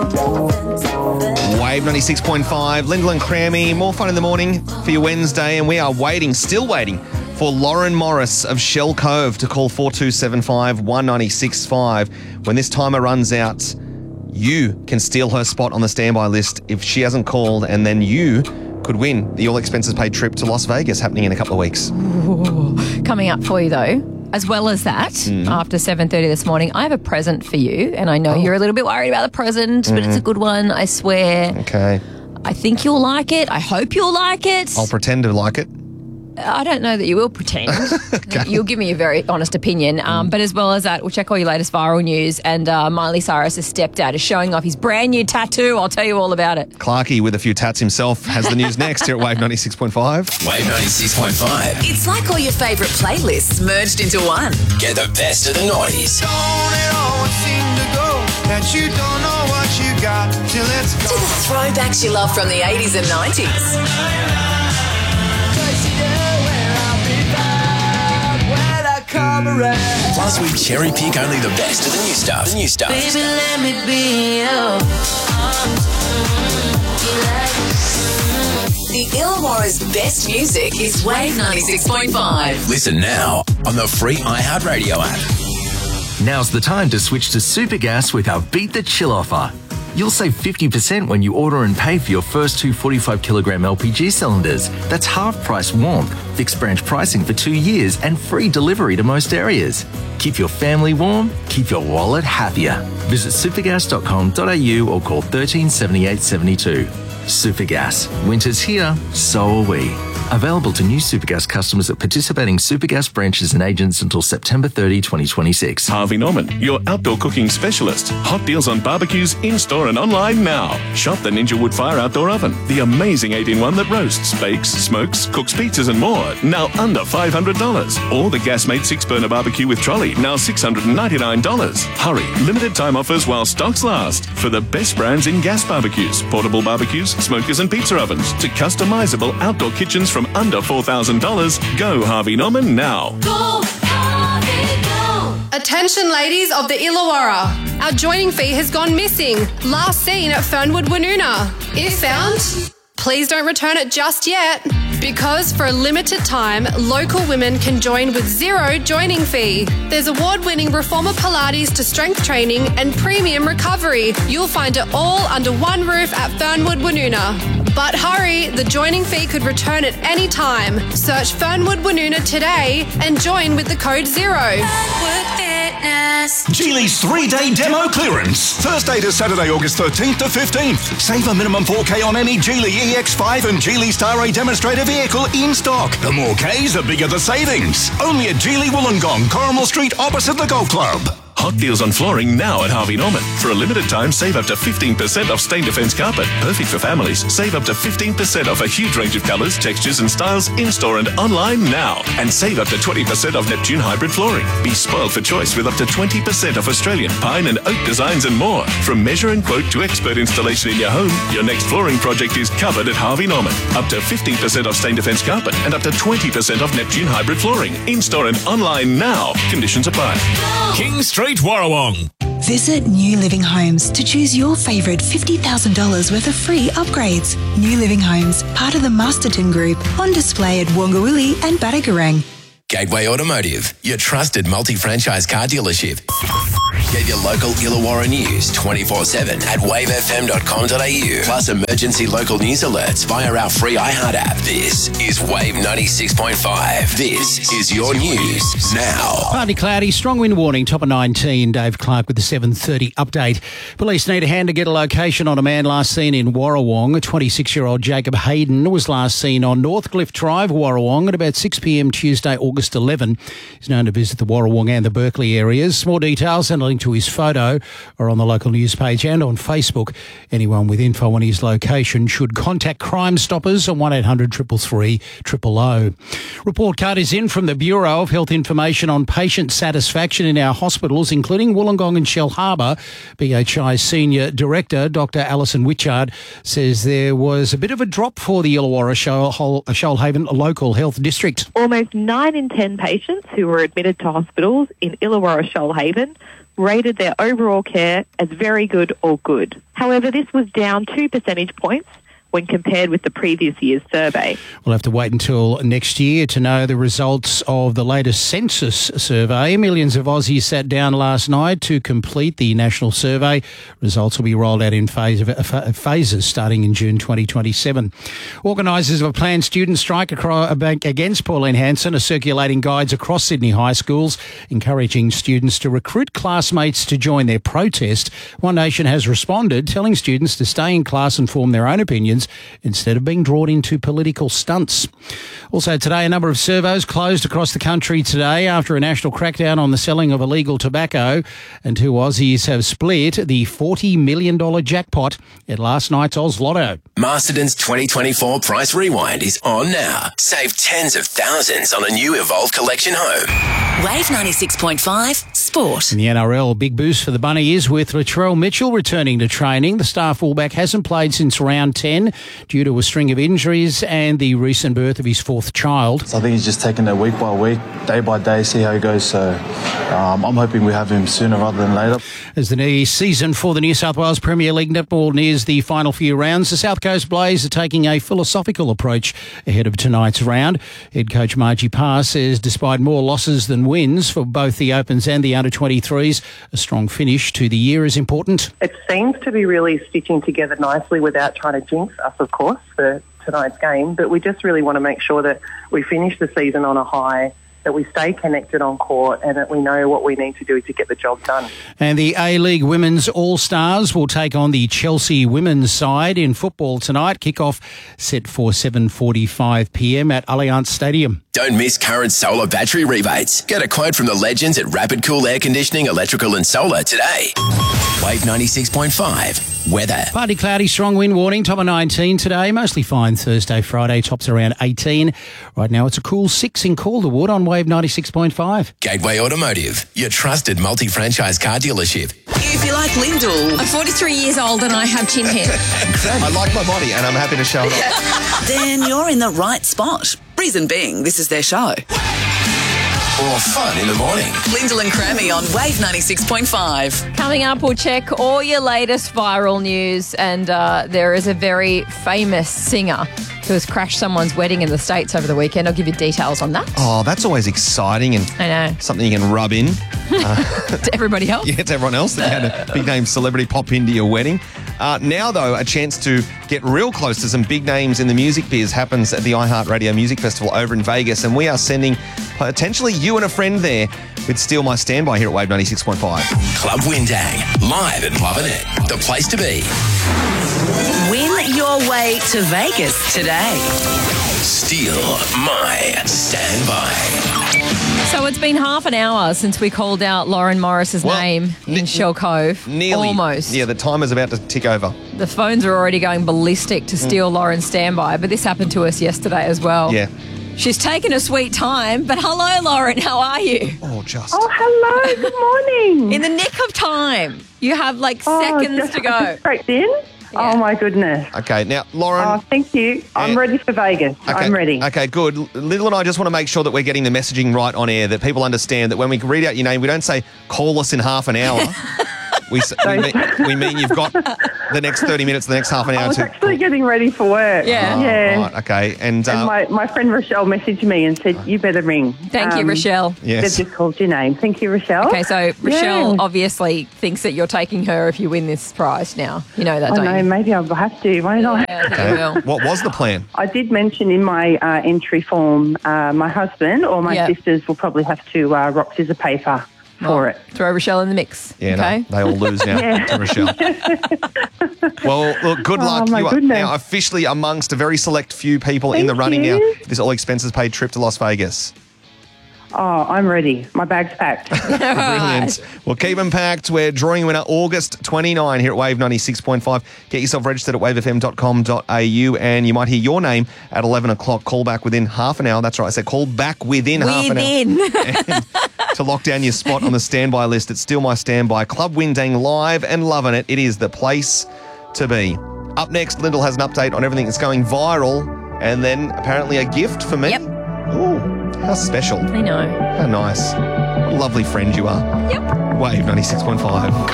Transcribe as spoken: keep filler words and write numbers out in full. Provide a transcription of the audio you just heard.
Wave ninety-six point five, Lyndall and Crammy, more fun in the morning for your Wednesday, and we are waiting, still waiting, for Lauren Morris of Shell Cove to call four two seven five, one nine six five. When this timer runs out, you can steal her spot on the standby list if she hasn't called, and then you could win the all-expenses-paid trip to Las Vegas happening in a couple of weeks. Ooh, coming up for you, though. As well as that, mm. after seven thirty this morning, I have a present for you. And I know oh. you're a little bit worried about the present, mm. but it's a good one, I swear. Okay. I think you'll like it. I hope you'll like it. I'll pretend to like it. I don't know that you will pretend. Okay. You'll give me a very honest opinion. Um, mm. But as well as that, we'll check all your latest viral news. And uh, Miley Cyrus's stepdad is showing off his brand new tattoo. I'll tell you all about it. Clarky, with a few tats himself, has the news next here at Wave ninety-six point five. Wave ninety-six point five. It's like all your favourite playlists merged into one. Get the best of the noughties. Don't it always seem to go that you don't know what you got till it's gone. To the throwbacks you love from the eighties and nineties. Plus, we cherry pick only the best of the new stuff. The new stuff. Baby, let me be you. The Illawarra's best music is Wave ninety-six point five. Listen now on the free iHeartRadio app. Now's the time to switch to Supergas with our Beat the Chill offer. You'll save fifty percent when you order and pay for your first two forty-five kilogram L P G cylinders. That's half price warmth, fixed branch pricing for two years and free delivery to most areas. Keep your family warm, keep your wallet happier. Visit supergas dot com dot a u or call one three seven eight seven two. Supergas. Winter's here, so are we. Available to new Supergas customers at participating Supergas branches and agents until September thirtieth, twenty twenty-six. Harvey Norman, your outdoor cooking specialist. Hot deals on barbecues in-store and online now. Shop the Ninja Wood Fire Outdoor Oven, the amazing eight in one that roasts, bakes, smokes, cooks pizzas and more, now under five hundred dollars. Or the Gasmate six-burner barbecue with trolley, now six hundred ninety-nine dollars. Hurry, limited time offers while stocks last. For the best brands in gas barbecues, portable barbecues, smokers and pizza ovens, to customizable outdoor kitchens from under four thousand dollars, go Harvey Norman now. Go, Harvey, go. Attention ladies of the Illawarra. Our joining fee has gone missing. Last seen at Fernwood Woonona. If found, please don't return it just yet. Because for a limited time, local women can join with zero joining fee. There's award-winning reformer Pilates to strength training and premium recovery. You'll find it all under one roof at Fernwood Woonona. But hurry, the joining fee could return at any time. Search Fernwood Woonona today and join with the code ZERO. Fernwood Fitness. Geely's three-day demo clearance. Thursday to Saturday, August thirteenth to fifteenth. Save a minimum four K on any Geely E X five and Geely Star A demonstrator vehicle in stock. The more Ks, the bigger the savings. Only at Geely Wollongong, Corrimal Street, opposite the golf club. Hot deals on flooring now at Harvey Norman. For a limited time, save up to fifteen percent off Stain Defence carpet. Perfect for families. Save up to fifteen percent off a huge range of colours, textures and styles in-store and online now. And save up to twenty percent off Neptune hybrid flooring. Be spoiled for choice with up to twenty percent off Australian, pine and oak designs and more. From measure and quote to expert installation in your home, your next flooring project is covered at Harvey Norman. Up to fifteen percent off Stain Defence carpet and up to twenty percent off Neptune hybrid flooring. In-store and online now. Conditions apply. King Street, Warrawong. Visit New Living Homes to choose your favourite fifty thousand dollars worth of free upgrades. New Living Homes, part of the Masterton Group, on display at Wongawilli and Badagarang. Gateway Automotive, your trusted multi-franchise car dealership. Get your local Illawarra news twenty-four seven at wave f m dot com dot a u. Plus emergency local news alerts via our free iHeart app. This is Wave ninety-six point five. This is your news now. Partly cloudy, strong wind warning, top of nineteen. Dave Clark with the seven thirty update. Police need a hand to get a location on a man last seen in Warrawong. A twenty-six-year-old Jacob Hayden was last seen on Northcliffe Drive, Warrawong, at about six p m Tuesday, August eleventh. He's known to visit the Warrawong and the Berkeley areas. More details and a link to his photo are on the local news page and on Facebook. Anyone with info on his location should contact Crime Stoppers on one eight hundred three three three zero zero. Report card is in from the Bureau of Health Information on patient satisfaction in our hospitals, including Wollongong and Shellharbour. B H I Senior Director Doctor Alison Witchard says there was a bit of a drop for the Illawarra Shoalhaven local health district. Almost nine in ten patients who were admitted to hospitals in Illawarra Shoalhaven rated their overall care as very good or good. However, this was down two percentage points when compared with the previous year's survey. We'll have to wait until next year to know the results of the latest census survey. Millions of Aussies sat down last night to complete the national survey. Results will be rolled out in phase, phases starting in June twenty twenty-seven. Organisers of a planned student strike against Pauline Hanson are circulating guides across Sydney high schools, encouraging students to recruit classmates to join their protest. One Nation has responded, telling students to stay in class and form their own opinions instead of being drawn into political stunts. Also today, a number of servos closed across the country today after a national crackdown on the selling of illegal tobacco, and two Aussies have split the forty million dollars jackpot at last night's Oz Lotto. Masterton's twenty twenty-four Price Rewind is on now. Save tens of thousands on a new Evolve Collection home. Wave ninety-six point five Sport. In the N R L, big boost for the Bunnies with Latrell Mitchell returning to training. The star fullback hasn't played since round ten due to a string of injuries and the recent birth of his fourth child. So I think he's just taking it week by week, day by day, see how he goes. So um, I'm hoping we have him sooner rather than later. As the new season for the New South Wales Premier League netball nears the final few rounds, the South Coast Blaze are taking a philosophical approach ahead of tonight's round. Head coach Margie Parr says despite more losses than wins for both the Opens and the under twenty-threes, a strong finish to the year is important. It seems to be really stitching together nicely without trying to jinx us, of course, for tonight's game. But we just really want to make sure that we finish the season on a high, that we stay connected on court, and that we know what we need to do to get the job done. And the A-League Women's All-Stars will take on the Chelsea women's side in football tonight. Kick-off set for seven forty-five p m at Allianz Stadium. Don't miss current solar battery rebates. Get a quote from the legends at Rapid Cool Air Conditioning, Electrical and Solar today. Wave ninety-six point five. Weather. Partly cloudy, strong wind warning, top of nineteen today. Mostly fine Thursday, Friday, tops around eighteen. Right now it's a cool six in Calderwood on Wave ninety-six point five. Gateway Automotive, your trusted multi-franchise car dealership. If you like Lyndall. I'm forty-three years old and I have chin hair. I like my body and I'm happy to show it off. Then you're in the right spot. Reason being, this is their show. More fun in the morning. Lyndall and Crammy on Wave ninety-six point five. Coming up, we'll check all your latest viral news, and uh, there is a very famous singer who has crashed someone's wedding in the States over the weekend. I'll give you details on that. Oh, that's always exciting and I know. something you can rub in. Uh, to everybody else? Yeah, to everyone else that had a big-name celebrity pop into your wedding. Uh, now, though, a chance to get real close to some big names in the music biz happens at the iHeartRadio Music Festival over in Vegas, and we are sending potentially you and a friend there with Steal My Standby here at Wave ninety-six point five. Club Windang, live and loving it. The place to be. Win your way to Vegas today. Steal My Standby. So it's been half an hour since we called out Lauren Morris's Well, name in ne- Shell Cove. Nearly. Almost. Yeah, the timer's about to tick over. The phones are already going ballistic to steal Lauren's standby, but this happened to us yesterday as well. Yeah. She's taken a sweet time, but hello, Lauren, how are you? Oh, just. Oh, hello. Good morning. In the nick of time. You have like Oh, seconds just- to go. Straight in? Oh, my goodness. Okay, now, Lauren. Oh, thank you. I'm Yeah. ready for Vegas. Okay, I'm ready. Okay, good. Little and I just want to make sure that we're getting the messaging right on air, that people understand that when we read out your name, we don't say, call us in half an hour. we, s- we, mean, we mean you've got the next thirty minutes, the next half an hour I was to... actually getting ready for work. Yeah. Yeah. Right, okay, and... Uh, And my, my friend Rochelle messaged me and said, you better ring. Thank you, Um, Rochelle. Yes. They've just called your name. Thank you, Rochelle. Okay, so Rochelle Yeah. obviously thinks that you're taking her if you win this prize now. You know that, I don't know, you? maybe I'll have to, won't I? Yeah, I think you okay. will. What was the plan? I did mention in my uh, entry form, uh, my husband or my Yep. sisters will probably have to uh, rock, scissor, paper for Well, it. Throw Rochelle in the mix. Yeah, okay. no, they all lose now Yeah. to Rochelle. Well, look, good Oh, luck. my you are goodness. now officially amongst a very select few people in Thank the running you. now for this all expenses paid trip to Las Vegas. Oh, I'm ready. My bag's packed. Brilliant. Well, keep them packed. We're drawing a winner August twenty-ninth here at Wave ninety-six point five. Get yourself registered at wave f m dot com dot a u and you might hear your name at eleven o'clock. Call back within half an hour. That's right. I said call back within, half an hour. Within. To lock down your spot on the standby list. It's Still My Standby. Club Windang live and loving it. It is the place to be. Up next, Lyndall has an update on everything that's going viral and then apparently a gift for me. Yep. Ooh, how special. I know. How nice. What a lovely friend you are. Yep. Wave ninety-six point five.